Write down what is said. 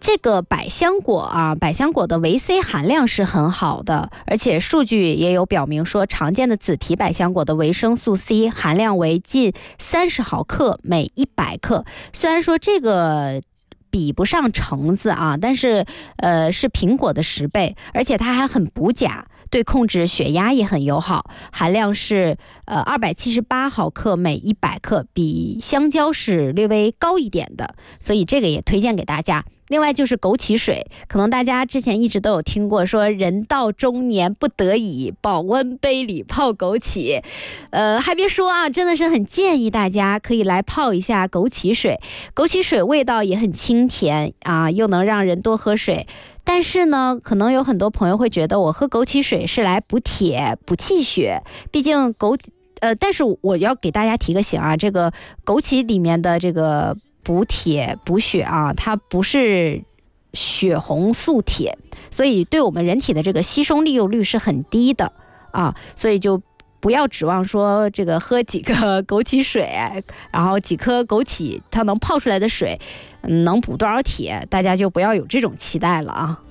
这个百香果啊，百香果的维 C 含量是很好的，而且数据也有表明说，常见的紫皮百香果的维生素 C 含量为近30毫克每100克。虽然说这个比不上橙子啊，但是是苹果的10倍，而且它还很补钾，对控制血压也很友好，含量是278毫克每100克，比香蕉是略微高一点的，所以这个也推荐给大家。另外就是枸杞水，可能大家之前一直都有听过说人到中年不得已保温杯里泡枸杞，还别说啊，真的是很建议大家可以来泡一下枸杞水。枸杞水味道也很清甜啊，又能让人多喝水。但是呢，可能有很多朋友会觉得我喝枸杞水是来补铁补气血，毕竟但是我要给大家提个醒啊，这个枸杞里面的这个补铁补血啊，它不是血红素铁，所以对我们人体的这个吸收利用率是很低的啊，所以就不要指望说这个喝几个枸杞水，然后几颗枸杞它能泡出来的水能补多少铁，大家就不要有这种期待了啊。